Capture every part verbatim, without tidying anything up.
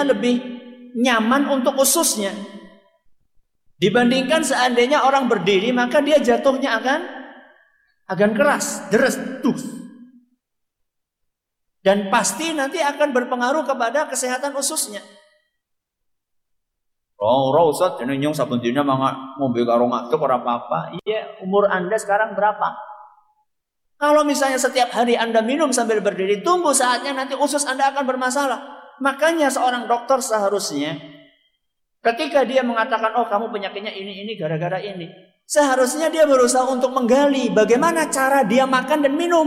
sebetulnya lebih nyaman untuk ususnya. Dibandingkan seandainya orang berdiri, maka dia jatuhnya akan akan keras, deres, dus. Dan pasti nanti akan berpengaruh kepada kesehatan ususnya. Oh, Ustaz, ini nyong sabun dina mangga ngombe karo ngadeg ora apa-apa. Iya, umur Anda sekarang berapa? Kalau misalnya setiap hari Anda minum sambil berdiri, tunggu saatnya nanti usus Anda akan bermasalah. Makanya seorang dokter seharusnya ketika dia mengatakan, oh kamu penyakitnya ini, ini, gara-gara ini, seharusnya dia berusaha untuk menggali bagaimana cara dia makan dan minum.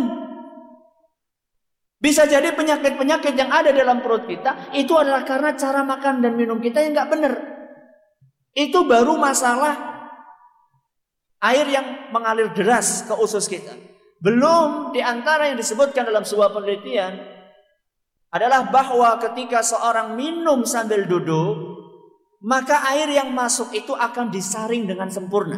Bisa jadi penyakit-penyakit yang ada dalam perut kita itu adalah karena cara makan dan minum kita yang nggak benar. Itu baru masalah air yang mengalir deras ke usus kita. Belum di antara yang disebutkan dalam sebuah penelitian adalah bahwa ketika seorang minum sambil duduk, maka air yang masuk itu akan disaring dengan sempurna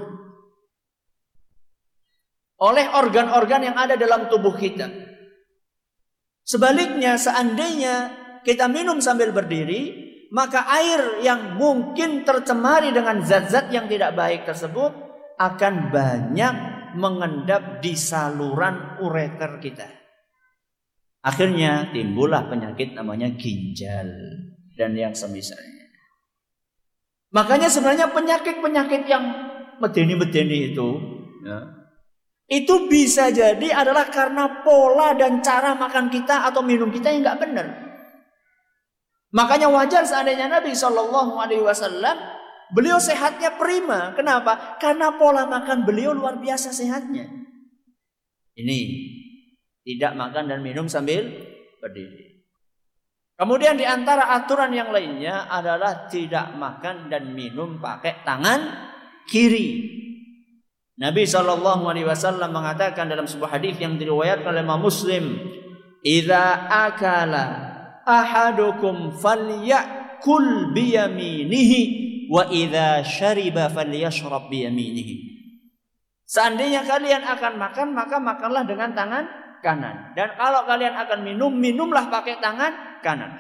oleh organ-organ yang ada dalam tubuh kita. Sebaliknya, seandainya kita minum sambil berdiri, maka air yang mungkin tercemari dengan zat-zat yang tidak baik tersebut akan banyak mengendap di saluran ureter kita. Akhirnya timbullah penyakit namanya ginjal dan yang semisalnya. Makanya sebenarnya penyakit-penyakit yang medeni-medeni itu ya, itu bisa jadi adalah karena pola dan cara makan kita atau minum kita yang nggak benar. Makanya wajar seandainya Nabi shallallahu alaihi wasallam beliau sehatnya prima. Kenapa? Karena pola makan beliau luar biasa sehatnya. Ini tidak makan dan minum sambil berdiri. Kemudian di antara aturan yang lainnya adalah tidak makan dan minum pakai tangan kiri. Nabi shallallahu alaihi wasallam mengatakan dalam sebuah hadis yang diriwayatkan oleh Imam Muslim, "Idza akala ahadukum falyakul biyaminihi wa idza syariba falyashrab biyaminihi." Seandainya kalian akan makan, maka makanlah dengan tangan kanan. Dan kalau kalian akan minum, minumlah pakai tangan kanan.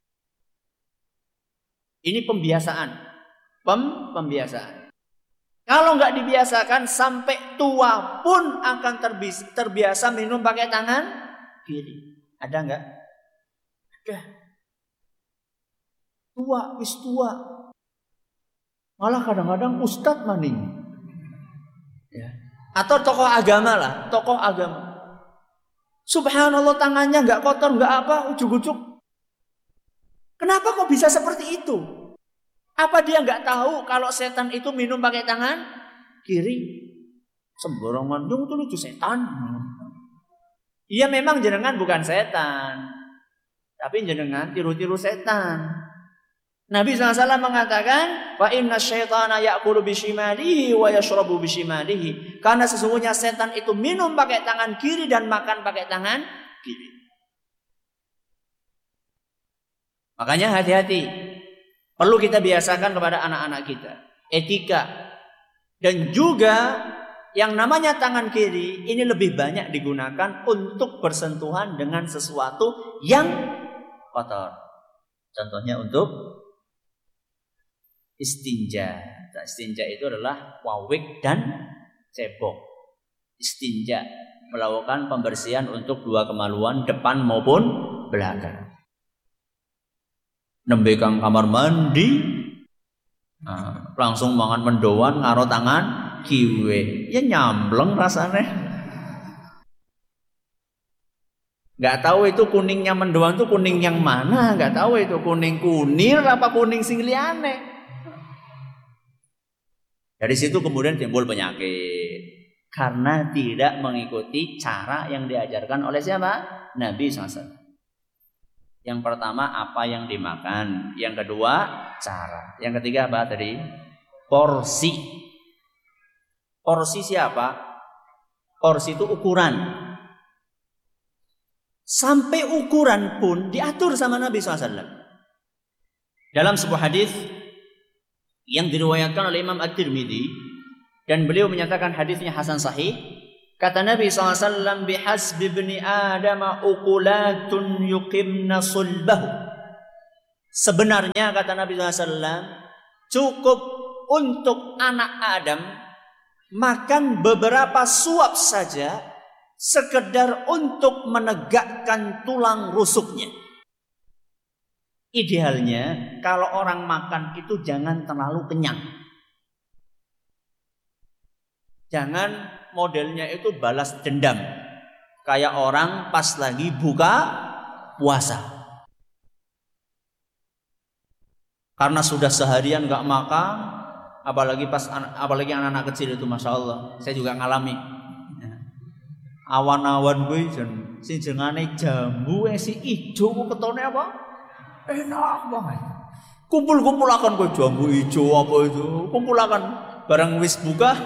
Ini pembiasaan. Pem pembiasaan. Kalau nggak dibiasakan, sampai tua pun akan terbiasa, terbiasa minum pakai tangan kiri. Ada nggak? Ada. Tua, wis tua. Malah kadang-kadang ustadz maning. Ya. Atau tokoh agama lah, tokoh agama. Subhanallah, tangannya nggak kotor, nggak apa, ujuk-ujuk. Kenapa kok bisa seperti itu? Apa dia nggak tahu kalau setan itu minum pakai tangan kiri? Sembarangan dong, itu lucu setan. Iya memang jenengan bukan setan, tapi jenengan tiru-tiru setan. Nabi shallallahu alaihi wasallam mengatakan, "Fa inna syaitana ya'kulu bishimalihi wa yashrabu bishimalihi." Karena sesungguhnya setan itu minum pakai tangan kiri dan makan pakai tangan kiri. Makanya hati-hati. Perlu kita biasakan kepada anak-anak kita etika. Dan juga yang namanya tangan kiri ini lebih banyak digunakan untuk bersentuhan dengan sesuatu yang kotor. Contohnya untuk istinja. Istinja itu adalah wawik dan cebok. Istinja melakukan pembersihan untuk dua kemaluan depan maupun belakang. Nembe kang kamar mandi, nah, langsung mangan mendoan ngaro tangan kiwe, ya nyambleng rasanya. Gak tahu itu kuningnya mendoan itu kuning yang mana, gak tahu itu kuning kunir apa kuning sing liyane. Dari situ kemudian timbul penyakit karena tidak mengikuti cara yang diajarkan oleh siapa? Nabi shallallahu alaihi wasallam. Yang pertama apa yang dimakan, yang kedua cara, yang ketiga apa tadi? Porsi. Porsi siapa? Porsi itu ukuran. Sampai ukuran pun diatur sama Nabi shallallahu alaihi wasallam. Dalam sebuah hadis yang diriwayatkan oleh Imam At-Tirmidzi dan beliau menyatakan hadisnya hasan sahih. Kata Nabi shallallahu alaihi wasallam, "Bihasbi ibni Adam uqulatun yuqimna sulbahu." Sebenarnya kata Nabi shallallahu alaihi wasallam, cukup untuk anak Adam makan beberapa suap saja, sekedar untuk menegakkan tulang rusuknya. Idealnya kalau orang makan itu jangan terlalu kenyang. Jangan modelnya itu balas dendam, kayak orang pas lagi buka puasa. Karena sudah seharian gak makan, apalagi pas apalagi anak-anak kecil itu, masya Allah, saya juga ngalami. Awan-awan gue sing jengane jambu si ijo ketone apa? Enak banget. Kumpul-kumpul akan gue jambu ijo apa itu, kumpul akan barang wis buka.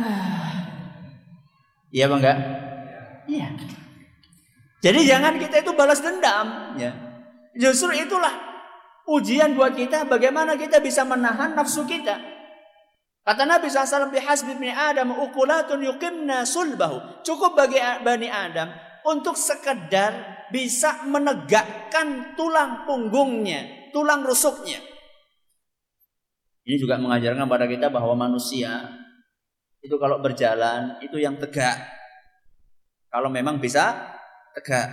Iya bang enggak? Iya. Jadi jangan kita itu balas dendam, ya. Justru itulah ujian buat kita, bagaimana kita bisa menahan nafsu kita. Kata Nabi shallallahu alaihi wasallam, bihasbi ibni Adam ukulatun yuqimna sulbahu. Cukup bagi Bani Adam untuk sekedar bisa menegakkan tulang punggungnya, tulang rusuknya. Ini juga mengajarkan pada kita bahwa manusia itu kalau berjalan itu yang tegak. Kalau memang bisa tegak.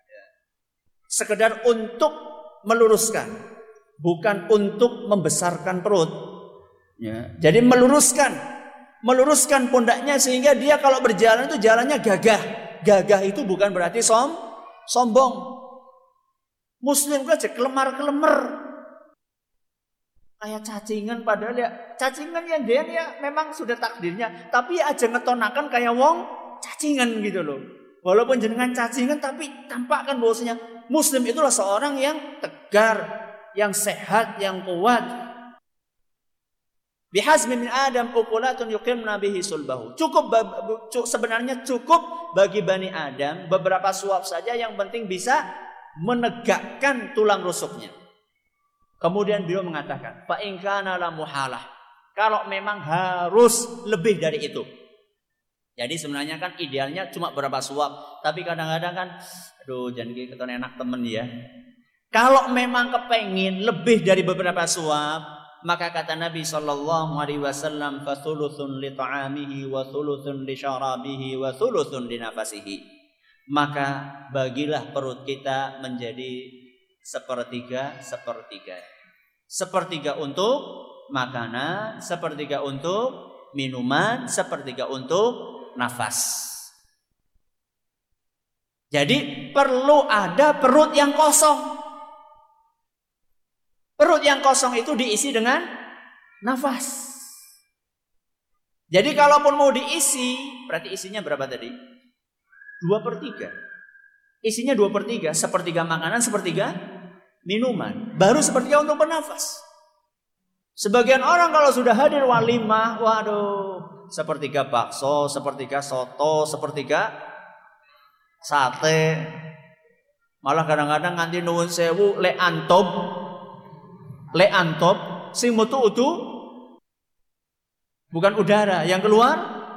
Sekedar untuk meluruskan, bukan untuk membesarkan perut. Ya. Jadi meluruskan, meluruskan pundaknya sehingga dia kalau berjalan itu jalannya gagah. Gagah itu bukan berarti som, sombong. Muslim aja kelemar-kelemar, kayak cacingan, padahal ya cacingan yang dia ya memang sudah takdirnya. Tapi aja ngetonakan kayak wong cacingan gitu loh. Walaupun jenengan cacingan tapi tampakkan bahwasanya Muslim itulah seorang yang tegar, yang sehat, yang kuat. Bihazmi min Adam ukulatun yuqimna bihi sulbahu. Cukup sebenarnya cukup bagi Bani Adam beberapa suap saja, yang penting bisa menegakkan tulang rusuknya. Kemudian beliau mengatakan, fa in kana la muhalah. Kalau memang harus lebih dari itu. Jadi sebenarnya kan idealnya cuma berapa suap, tapi kadang-kadang kan aduh jangan gitu enak temen ya. Kalau memang kepengin lebih dari beberapa suap, maka kata Nabi sallallahu alaihi wasallam, fa thuluthun li ta'amihi wa thuluthun li syarabihi wa thuluthun li nafasihi. Maka bagilah perut kita menjadi sepertiga, sepertiga. Sepertiga untuk makanan, sepertiga untuk minuman, sepertiga untuk nafas. Jadi perlu ada perut yang kosong. Perut yang kosong itu diisi dengan nafas. Jadi kalaupun mau diisi, berarti isinya berapa tadi? Dua per tiga. Isinya dua per tiga. Sepertiga makanan, sepertiga minuman. Baru sepertiga untuk bernafas. Sebagian orang kalau sudah hadir walimah, waduh, sepertiga bakso, sepertiga soto, sepertiga sate. Malah kadang-kadang nganti nuwun sewu le antop, le antop, sing mutu utu, bukan udara yang keluar,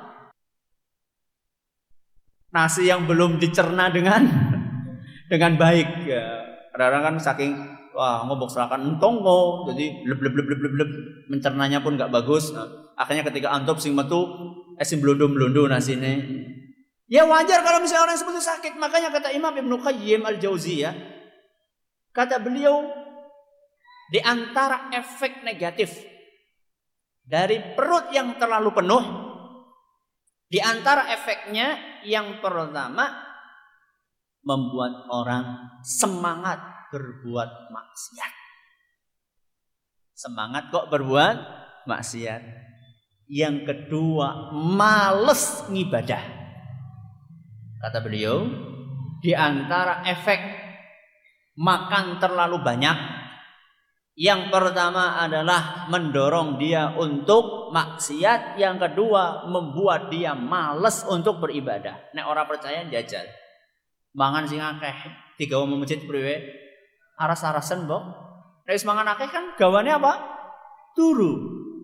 nasi yang belum dicerna dengan dengan baik. Ya, kadang-kadang kan saking wah ngobok serakan entong kok, jadi bleb bleb bleb bleb bleb, mencernanya pun nggak bagus. Nah, akhirnya ketika antop sing metu eh sing blondo-blondo nasine. Ya wajar kalau misalnya orang seperti sakit. Makanya kata Imam Ibnu Qayyim Al-Jauziyah, kata beliau, di antara efek negatif dari perut yang terlalu penuh, di antara efeknya yang pertama membuat orang semangat berbuat maksiat. Semangat kok berbuat maksiat. Yang kedua, males ngibadah. Kata beliau, di antara efek makan terlalu banyak, yang pertama adalah mendorong dia untuk maksiat. Yang kedua, membuat dia males untuk beribadah. Nek orang percaya jajal. Mangan sing akeh, digawa masjid priwe? Aras-arasan mbok. Nek wis mangan akeh kan gawane apa? Turu.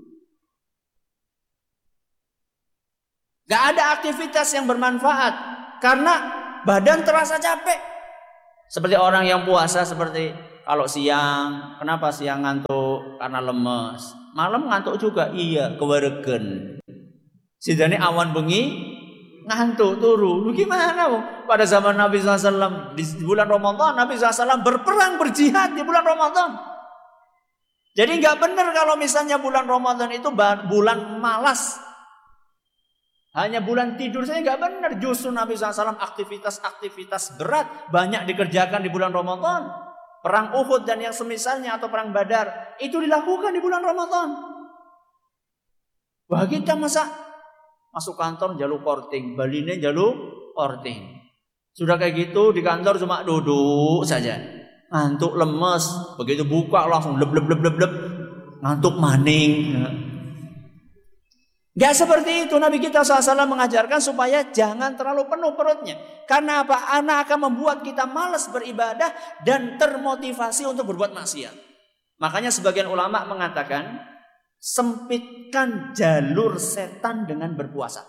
Gak ada aktivitas yang bermanfaat karena badan terasa capek. Seperti orang yang puasa, seperti Kalau siang, kenapa siang ngantuk? Karena lemes. Malam ngantuk juga, iya, kewaregen. Sidane awan bengi ngantuk turu. Lu gimana? Pada zaman Nabi shallallahu alaihi wasallam di bulan Ramadan, Nabi shallallahu alaihi wasallam berperang berjihad di bulan Ramadan. Jadi nggak benar kalau misalnya bulan Ramadan itu bulan malas. Hanya bulan tidur saya nggak benar. Justru Nabi shallallahu alaihi wasallam aktivitas-aktivitas berat banyak dikerjakan di bulan Ramadan. Perang Uhud dan yang semisalnya atau perang Badar itu dilakukan di bulan Ramadan. Wah, kita masa masuk kantor jalur korting, baline jalur korting. Sudah kayak gitu di kantor cuma duduk saja. Ngantuk lemes, begitu buka langsung leb leb leb leb leb. Ngantuk maning. Gak seperti itu. Nabi kita shallallahu alaihi wasallam mengajarkan supaya jangan terlalu penuh perutnya. Karena apa? Anak akan membuat kita malas beribadah dan termotivasi untuk berbuat maksiat. Makanya sebagian ulama mengatakan sempitkan jalur setan dengan berpuasa.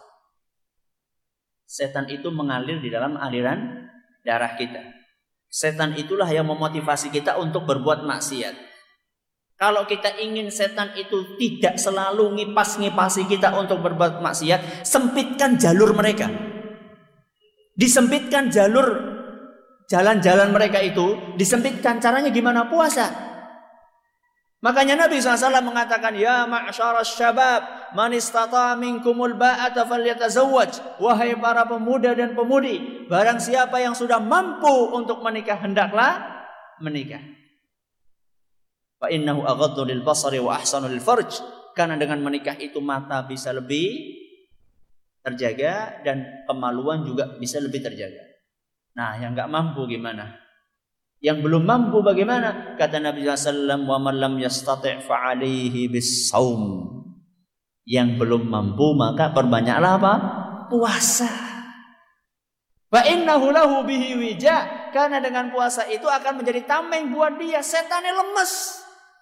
Setan itu mengalir di dalam aliran darah kita. Setan itulah yang memotivasi kita untuk berbuat maksiat. Kalau kita ingin setan itu tidak selalu ngipas-ngipasi kita untuk berbuat maksiat, sempitkan jalur mereka. Disempitkan jalur jalan-jalan mereka itu, disempitkan. Caranya gimana? Puasa. Makanya Nabi shallallahu alaihi wasallam mengatakan, ya ma'syaras syabab, man istata'a minkumul ba'ata falyatazawwaj. Wahai para pemuda dan pemudi, barang siapa yang sudah mampu untuk menikah, hendaklah menikah. Fa innahu aghaddu lil basari wa ahsanu lil farj. Karena dengan menikah itu mata bisa lebih terjaga dan kemaluan juga bisa lebih terjaga. Nah, yang enggak mampu gimana? Yang belum mampu bagaimana? Kata Nabi shallallahu alaihi wasallam, wa man lam yastati' fa 'alaihi bis-shaum. Yang belum mampu maka perbanyaklah apa? Puasa. Fa innahu lahu bihi wija. Karena dengan puasa itu akan menjadi tameng buat dia, setannya lemes.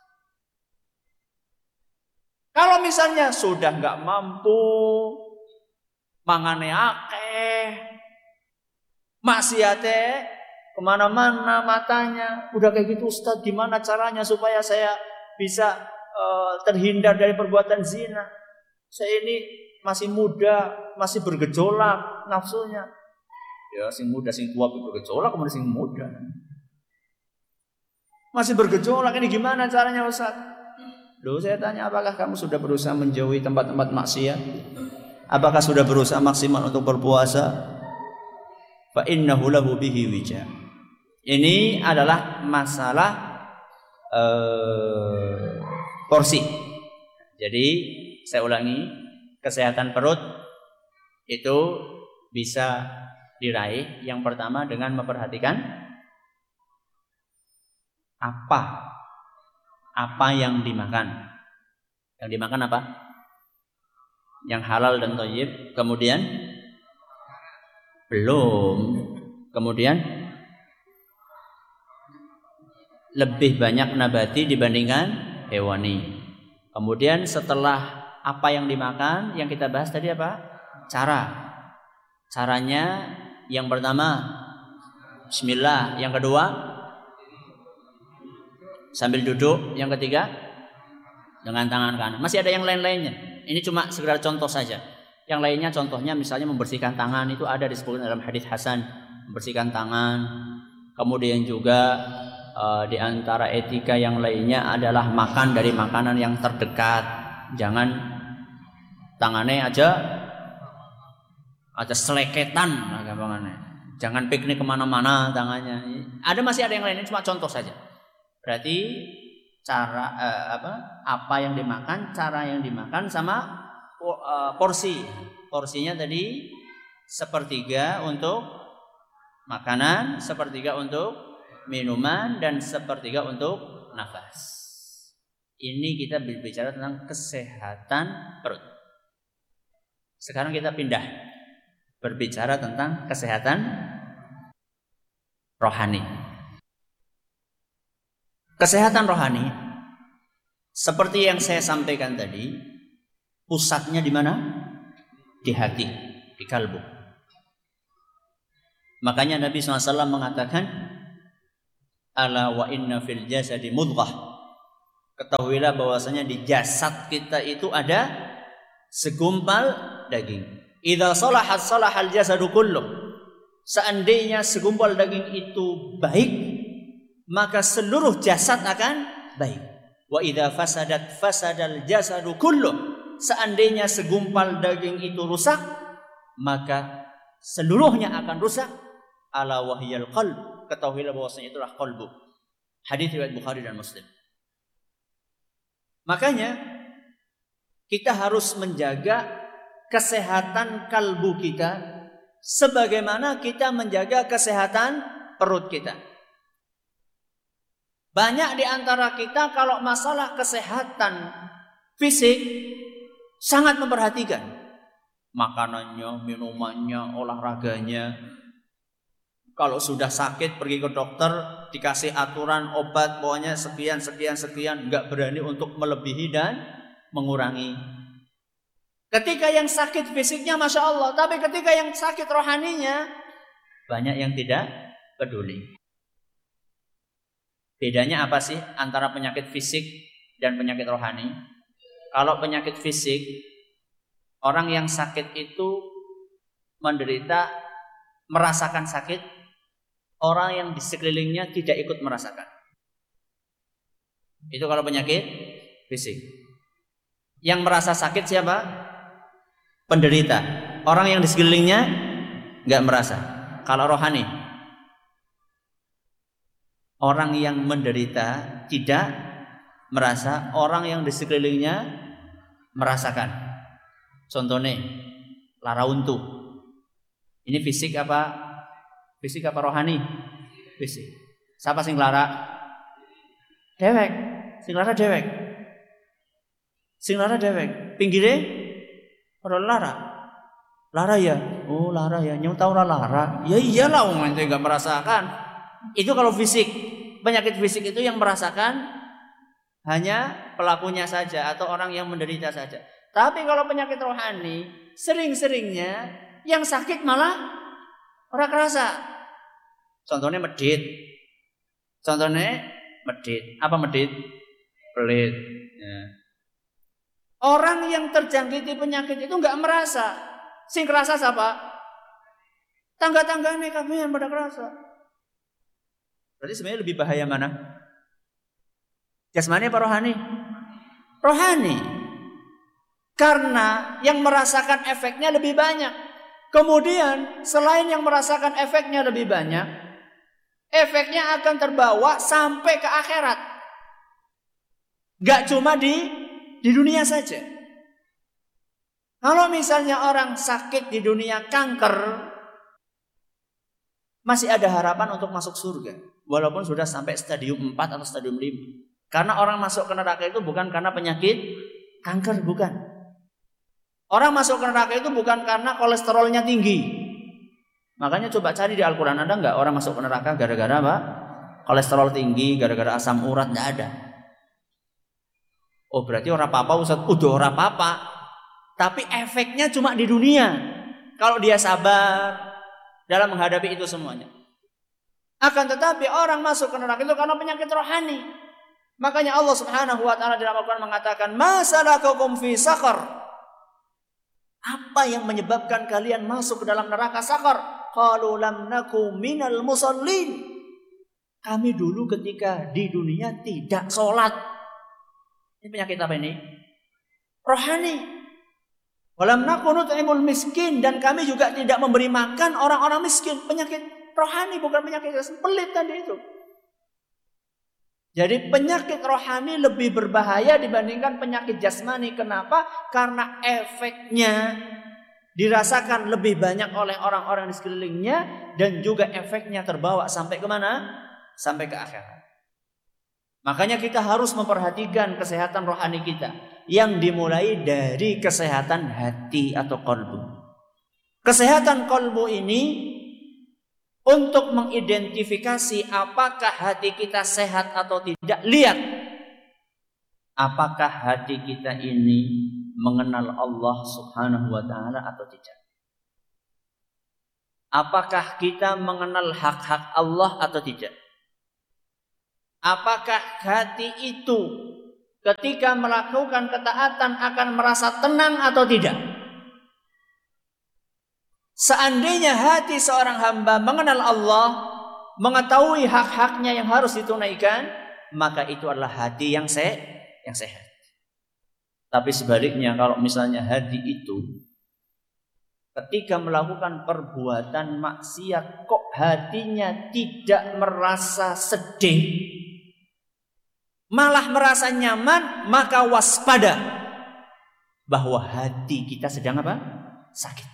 Kalau misalnya sudah nggak mampu, mangane akeh, maksiate kemana-mana matanya, udah kayak gitu Ustaz, gimana caranya supaya saya bisa uh, terhindar dari perbuatan zina? Saya ini masih muda, masih bergejolak nafsunya. Ya, sing muda, sing tua bergejolak, kemudian sing muda masih bergejolak, ini gimana caranya Ustaz? Loh, saya tanya, apakah kamu sudah berusaha menjauhi tempat-tempat maksiat? Apakah sudah berusaha maksimal untuk berpuasa? Fa innahu lahu bihi wija. Ini adalah masalah uh, porsi. Jadi saya ulangi, kesehatan perut itu bisa diraih yang pertama dengan memperhatikan apa apa yang dimakan. Yang dimakan apa? Yang halal dan thayyib. Kemudian belum. Kemudian lebih banyak nabati dibandingkan hewani. Kemudian setelah apa yang dimakan, yang kita bahas tadi apa? Cara. Caranya yang pertama bismillah, yang kedua sambil duduk, yang ketiga dengan tangan kanan. Masih ada yang lain-lainnya. Ini cuma sekedar contoh saja. Yang lainnya contohnya misalnya membersihkan tangan, itu ada disebutkan dalam hadis hasan, membersihkan tangan. Kemudian juga uh, di antara etika yang lainnya adalah makan dari makanan yang terdekat. Jangan tangannya aja ada seleketan, nah, gampangannya. Jangan piknik kemana-mana tangannya. Ada masih ada yang lainnya, cuma contoh saja. Berarti cara eh, apa apa yang dimakan, cara yang dimakan sama uh, porsi. Porsinya tadi sepertiga untuk makanan, sepertiga untuk minuman, dan sepertiga untuk nafas. Ini kita berbicara tentang kesehatan perut. Sekarang kita pindah berbicara tentang kesehatan rohani. Kesehatan rohani, seperti yang saya sampaikan tadi, pusatnya di mana? Di hati, di kalbu. Makanya Nabi shallallahu alaihi wasallam mengatakan, Ala wa inna fil jasadi mudghah. Ketahuilah bahwasanya di jasad kita itu ada segumpal daging. Idza salahat salahal jasadu kulluh. Seandainya segumpal daging itu baik, maka seluruh jasad akan baik. Wa idza fasadat fasadal jasadu kulluh. Seandainya segumpal daging itu rusak, maka seluruhnya akan rusak. Ala wahyal qalb. Ketahuilah bahwasanya itulah qalbu. Hadis riwayat Bukhari dan Muslim. Makanya kita harus menjaga kesehatan kalbu kita sebagaimana kita menjaga kesehatan perut kita. Banyak di antara kita kalau masalah kesehatan fisik sangat memperhatikan makanannya, minumannya, olahraganya. Kalau sudah sakit pergi ke dokter, dikasih aturan obat, pokoknya sekian, sekian, sekian, nggak berani untuk melebihi dan mengurangi. Ketika yang sakit fisiknya Masya Allah, tapi ketika yang sakit rohaninya, banyak yang tidak peduli. Bedanya apa sih antara penyakit fisik dan penyakit rohani? Kalau penyakit fisik, orang yang sakit itu menderita, merasakan sakit. Orang yang di sekelilingnya tidak ikut merasakan. Itu kalau penyakit fisik. Yang merasa sakit siapa? Penderita. Orang yang di sekelilingnya nggak merasa. Kalau rohani, orang yang menderita tidak merasa, orang yang di sekelilingnya merasakan. Contohnya, lara untu. Ini fisik apa? Fisik apa rohani? Fisik. Siapa sing lara? Dewek. Sing lara dewek. Sing lara dewek. Pinggire ora lara. Lara ya. Oh, lara ya. Nyong tahu ora lara. Ya iyalah wong ente enggak merasakan. Itu kalau fisik. Penyakit fisik itu yang merasakan hanya pelakunya saja atau orang yang menderita saja. Tapi kalau penyakit rohani, sering-seringnya yang sakit malah orang kerasa. Contohnya medit. Contohnya medit. Apa medit? Pelit. Ya. Orang yang terjangkiti penyakit itu nggak merasa. Sing kerasa siapa? Tangga-tangganya kami yang pada kerasa. Berarti sebenarnya lebih bahaya mana? Jasmani apa rohani? Rohani. Karena yang merasakan efeknya lebih banyak. Kemudian selain yang merasakan efeknya lebih banyak, efeknya akan terbawa sampai ke akhirat. Gak cuma di di dunia saja. Kalau misalnya orang sakit di dunia kanker, masih ada harapan untuk masuk surga. Walaupun sudah sampai stadium empat atau stadium lima. Karena orang masuk ke neraka itu bukan karena penyakit kanker, bukan. Orang masuk ke neraka itu bukan karena kolesterolnya tinggi. Makanya coba cari di Al-Quran, ada nggak orang masuk ke neraka gara-gara apa? Kolesterol tinggi, gara-gara asam urat, nggak ada. Oh berarti orang apa-apa Ustaz, udah orang apa-apa. Tapi efeknya cuma di dunia. Kalau dia sabar dalam menghadapi itu semuanya. Akan tetapi orang masuk ke neraka itu karena penyakit rohani. Makanya Allah Subhanahu wa taala dalam Al-Quran mengatakan, "Ma salakakum fi saqar?" Apa yang menyebabkan kalian masuk ke dalam neraka sakar? Qalu lam naku minal musallin. Kami dulu ketika di dunia tidak sholat. Ini penyakit apa ini? Rohani. Walam naku nut'imul miskin. Dan kami juga tidak memberi makan orang-orang miskin. Penyakit rohani, bukan penyakit pelit tadi itu. Jadi penyakit rohani lebih berbahaya dibandingkan penyakit jasmani. Kenapa? Karena efeknya dirasakan lebih banyak oleh orang-orang di sekelilingnya. Dan juga efeknya terbawa sampai kemana? Sampai ke akhirat. Makanya kita harus memperhatikan kesehatan rohani kita. Yang dimulai dari kesehatan hati atau qalbu. Kesehatan qalbu ini untuk mengidentifikasi apakah hati kita sehat atau tidak, lihat apakah hati kita ini mengenal Allah Subhanahu wa taala atau tidak. Apakah kita mengenal hak-hak Allah atau tidak? Apakah hati itu ketika melakukan ketaatan akan merasa tenang atau tidak? Seandainya hati seorang hamba mengenal Allah, mengetahui hak-haknya yang harus ditunaikan, maka itu adalah hati yang se yang sehat. Tapi sebaliknya, kalau misalnya hati itu ketika melakukan perbuatan maksiat kok hatinya tidak merasa sedih, malah merasa nyaman, maka waspada bahwa hati kita sedang apa? Sakit.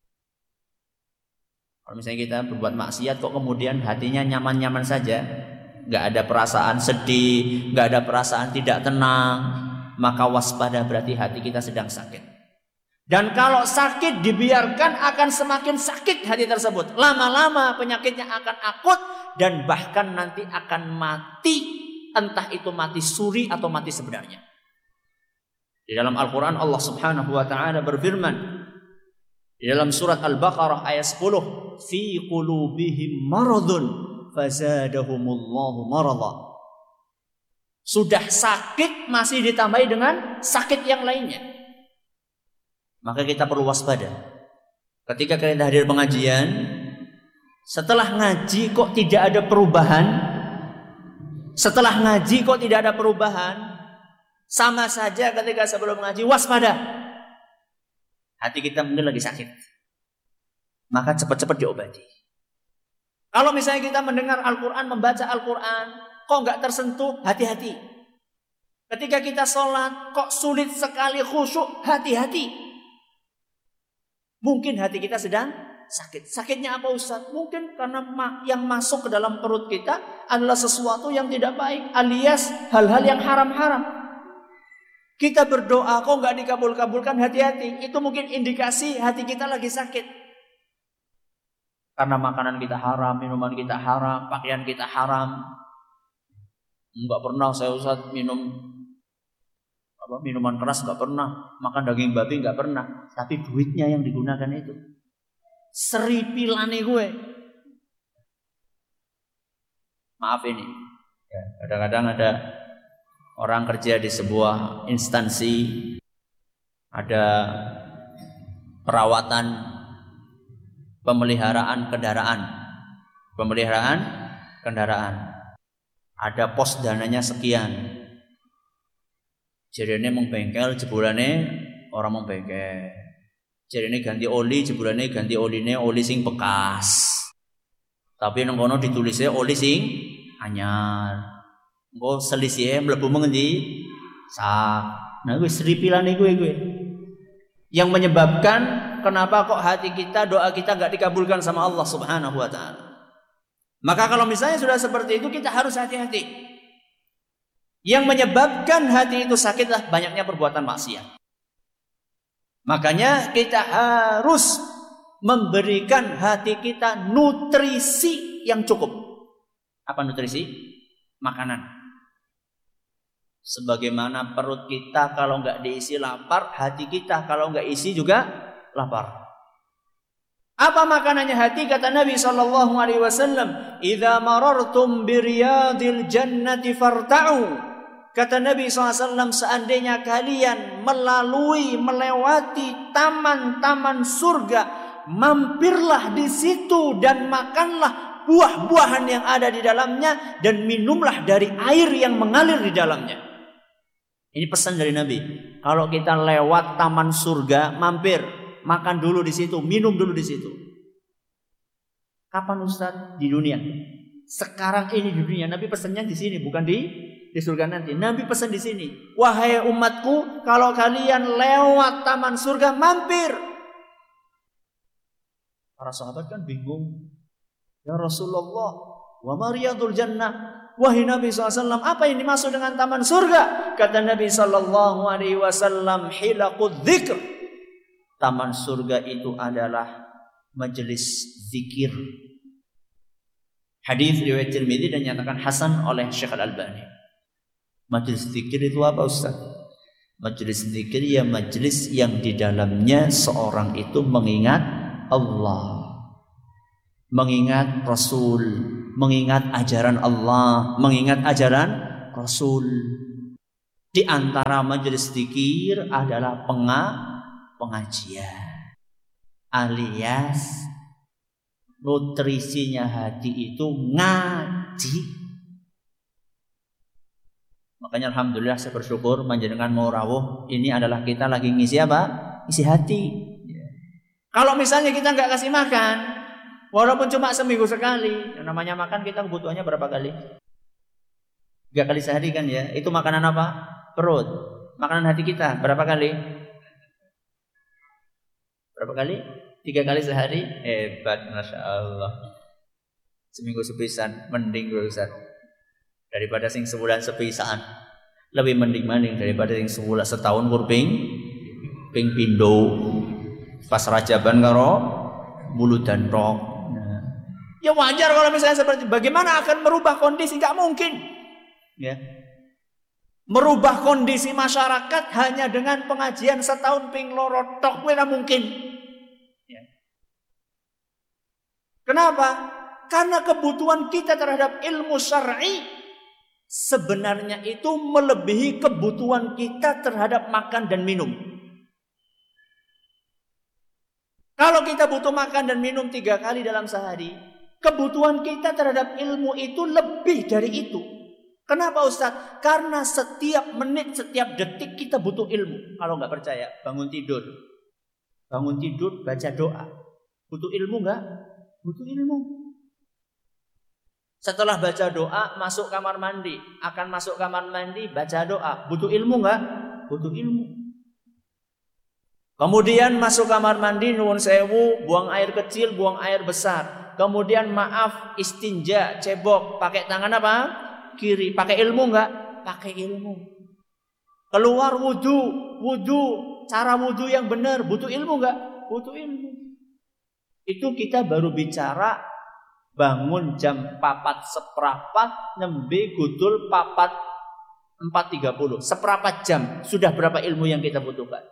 Kalau misalnya kita berbuat maksiat kok kemudian hatinya nyaman-nyaman saja, nggak ada perasaan sedih, nggak ada perasaan tidak tenang, maka waspada, berarti hati kita sedang sakit. Dan kalau sakit dibiarkan akan semakin sakit hati tersebut. Lama-lama penyakitnya akan akut dan bahkan nanti akan mati, entah itu mati suri atau mati sebenarnya. Di dalam Al-Quran Allah Subhanahu wa Ta'ala berfirman di dalam surat Al-Baqarah ayat sepuluh, fi qulubihim maradun fazadahumullahu marada. Sudah sakit masih ditambahi dengan sakit yang lainnya. Maka kita perlu waspada. Ketika kita hadir pengajian, setelah ngaji kok tidak ada perubahan, setelah ngaji kok tidak ada perubahan, sama saja ketika sebelum ngaji, waspada. Hati kita mungkin lagi sakit, maka cepat-cepat diobati. Kalau misalnya kita mendengar Al-Quran, membaca Al-Quran, kok nggak tersentuh, hati-hati. Ketika kita sholat, kok sulit sekali khusyuk, hati-hati. Mungkin hati kita sedang sakit. Sakitnya apa Ustaz? Mungkin karena yang masuk ke dalam perut kita adalah sesuatu yang tidak baik, alias hal-hal yang haram-haram. Kita berdoa kok nggak dikabul-kabulkan, hati-hati. Itu mungkin indikasi hati kita lagi sakit. Karena makanan kita haram, minuman kita haram, pakaian kita haram. Nggak pernah saya Ustaz minum apa, minuman keras, nggak pernah. Makan daging babi nggak pernah. Tapi duitnya yang digunakan itu seripilane gue. Maaf ini. Ya, kadang-kadang ada orang kerja di sebuah instansi, ada perawatan pemeliharaan kendaraan, pemeliharaan kendaraan, ada pos dananya sekian. Jadinya mau bengkel, jebulannya orang mau bengkel. Jadinya ganti oli, jebulannya ganti oline oli sing bekas. Tapi nang kono ditulisnya oli sing anyar. Engko selisih mlebu mengendi sak. Nah kuwi seripilane kuwi kuwi. Yang menyebabkan kenapa kok hati kita, doa kita enggak dikabulkan sama Allah Subhanahu wa Ta'ala. Maka kalau misalnya sudah seperti itu, kita harus hati-hati. Yang menyebabkan hati itu sakitlah banyaknya perbuatan maksiat. Makanya kita harus memberikan hati kita nutrisi yang cukup. Apa nutrisi? Makanan. Sebagaimana perut kita kalau enggak diisi lapar, hati kita kalau enggak isi juga lapar. Apa makanannya hati? Kata Nabi sallallahu alaihi wasallam, "Idza marartum biriyadil jannati farta'u." Kata Nabi sallallahu alaihi wasallam, seandainya kalian melalui, melewati taman-taman surga, mampirlah di situ dan makanlah buah-buahan yang ada di dalamnya dan minumlah dari air yang mengalir di dalamnya. Ini pesan dari Nabi. Kalau kita lewat taman surga, mampir, makan dulu di situ, minum dulu di situ. Kapan Ustaz? Di dunia. Sekarang ini di dunia. Nabi pesannya di sini, bukan di di surga nanti. Nabi pesan di sini. Wahai umatku, kalau kalian lewat taman surga, mampir. Para sahabat kan bingung. Ya Rasulullah, wa mariyadul jannah. Wahai Nabi shallallahu alaihi wasallam, apa yang dimaksud dengan taman surga? Kata Nabi sallallahu alaihi wasallam, hilaqud dzikr. Taman surga itu adalah majelis zikir. Hadis riwayat Tirmidzi dan nyatakan hasan oleh Syekh Al-Albani. Majelis zikir itu apa Ustaz? Majelis zikir ya majelis yang di dalamnya seorang itu mengingat Allah, mengingat Rasul, mengingat ajaran Allah, mengingat ajaran Rasul. Di antara majelis zikir adalah penga, pengajian. Alias nutrisinya hati itu ngaji. Makanya alhamdulillah saya bersyukur panjenengan mau rawuh. Ini adalah kita lagi ngisi apa? Isi hati. Kalau misalnya kita nggak kasih makan, walaupun cuma seminggu sekali, yang namanya makan kita kebutuhannya berapa kali? Tiga kali sehari kan ya? Itu makanan apa? Perut. Makanan hati kita berapa kali? Berapa kali? Tiga kali sehari? Hebat, masya Allah. Seminggu sepisan, mending berusaha daripada sing sebulan sepisan. Lebih mending-mending daripada sing sebulan setahun kurping, ping pindo. Pas rajaban karo bulu dan rok. Nah. Ya wajar kalau misalnya seperti bagaimana akan merubah kondisi? Gak mungkin. Ya. Merubah kondisi masyarakat hanya dengan pengajian setahun ping loro tok ora mungkin. Ya. Kenapa? Karena kebutuhan kita terhadap ilmu syar'i sebenarnya itu melebihi kebutuhan kita terhadap makan dan minum. Kalau kita butuh makan dan minum tiga kali dalam sehari, kebutuhan kita terhadap ilmu itu lebih dari itu. Kenapa Ustadz? Karena setiap menit, setiap detik kita butuh ilmu. Kalau nggak percaya, bangun tidur. Bangun tidur, baca doa. Butuh ilmu nggak? Butuh ilmu. Setelah baca doa, masuk kamar mandi. Akan masuk kamar mandi, baca doa. Butuh ilmu nggak? Butuh ilmu. Kemudian masuk kamar mandi, nuwun sewu, buang air kecil, buang air besar. Kemudian maaf, istinja, cebok. Pakai tangan apa? Kiri. Pakai ilmu enggak? Pakai ilmu. Keluar wudu, wudu, cara wudu yang benar, butuh ilmu enggak? Butuh ilmu. Itu kita baru bicara bangun jam papat seprapat, nembe gudul papat empat tiga puluh. Seprapat jam, sudah berapa ilmu yang kita butuhkan?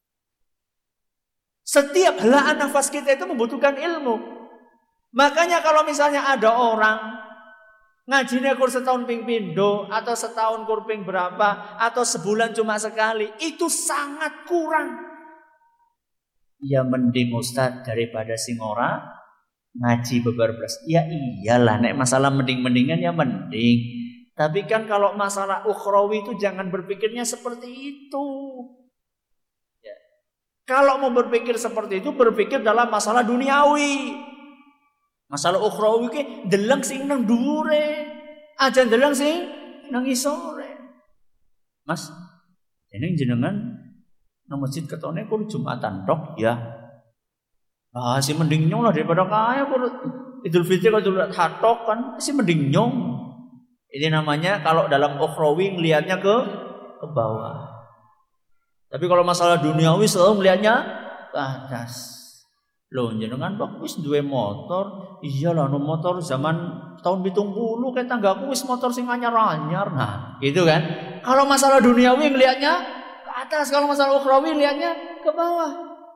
Setiap helaan nafas kita itu membutuhkan ilmu. Makanya kalau misalnya ada orang ngajinya kur setahun ping pindo atau setahun kur ping berapa atau sebulan cuma sekali, itu sangat kurang. Ya mending Ustaz daripada sing ora ngaji beberbelas. Ya iyalah, nek masalah mending-mendingan ya mending. Tapi kan kalau masalah ukhrawi itu jangan berpikirnya seperti itu. Ya. Kalau mau berpikir seperti itu, berpikir dalam masalah duniawi. Masalah ukhrawi ke deleng sing nang dhuwure, aja deleng sing nang isore. Mas, jeneng jenengan nang masjid ketone kur Jumatan tok ya. Ah, si mending nyong lah daripada kaya kur Idul Fitri kalau Idul Adha tok kan si mending nyong. Ini namanya kalau dalam ukhrawi ngelihatnya ke ke bawah. Tapi kalau masalah duniawi selalu ngelihatnya ke atas. Loh jenengan kok wis duwe motor? Iyalah no motor zaman tahun pitung puluh kayak tanggaku wis motor sing anyar-anyar. Nah, gitu kan. Kalau masalah duniawi ngelihatnya ke atas, kalau masalah ukhrawi ngelihatnya ke bawah.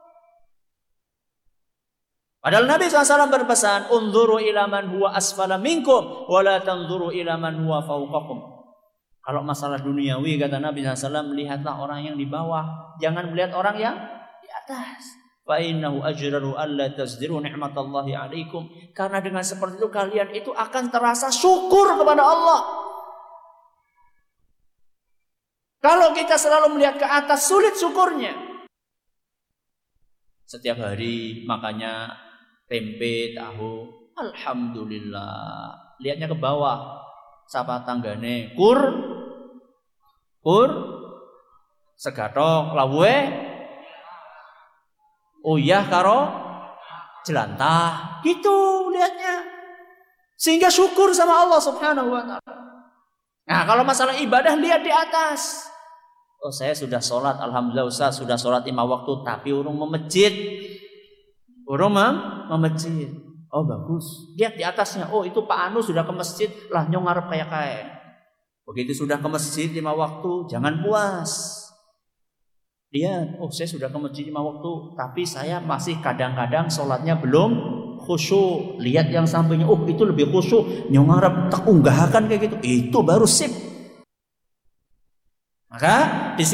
Padahal Nabi shallallahu alaihi wasallam berpesan, "Unzuru ila man huwa asfala minkum wa la tanzuru ila man huwa fawqakum." Kalau masalah duniawi kata Nabi shallallahu alaihi wasallam, melihatlah orang yang di bawah, jangan melihat orang yang di atas. Fa innahu ajraru alla tazdiru ni'matallahi 'alaikum. Karena dengan seperti itu kalian itu akan terasa syukur kepada Allah. Kalau kita selalu melihat ke atas, sulit syukurnya. Setiap hari makannya tempe, tahu, alhamdulillah. Lihatnya ke bawah, sapa tanggane, kur kur segathok lawuhe uyah karo jelantah, gitu lihatnya. Sehingga syukur sama Allah Subhanahu wa taala. Nah, kalau masalah ibadah lihat di atas. Oh, saya sudah sholat, alhamdulillah Ustaz, sudah sholat lima waktu, tapi urung memejit. Urung memejit. Oh, bagus. Lihat di atasnya. Oh, itu Pak Anu sudah ke masjid, lah nyong ngarep kayak kayak. Begitu sudah ke masjid lima waktu, jangan puas. Dia, oh saya sudah ke masjid lima waktu, tapi saya masih kadang-kadang sholatnya belum khusyuk, lihat yang sampingnya, oh itu lebih khusyuk, nyong harap tak unggahkan kayak gitu, itu baru sip. Maka di